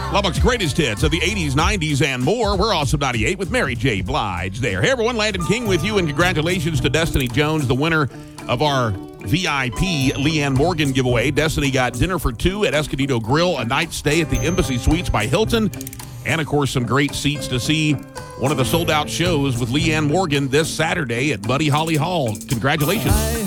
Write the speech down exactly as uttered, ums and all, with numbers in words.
Lubbock's greatest hits of the eighties, nineties, and more. We're Awesome ninety-eight with Mary J. Blige there. Hey, everyone. Landon King with you, and congratulations to Destiny Jones, the winner of our V I P Leanne Morgan giveaway. Destiny got dinner for two at Escondido Grill, a night stay at the Embassy Suites by Hilton, and, of course, some great seats to see one of the sold-out shows with Leanne Morgan this Saturday at Buddy Holly Hall. Congratulations.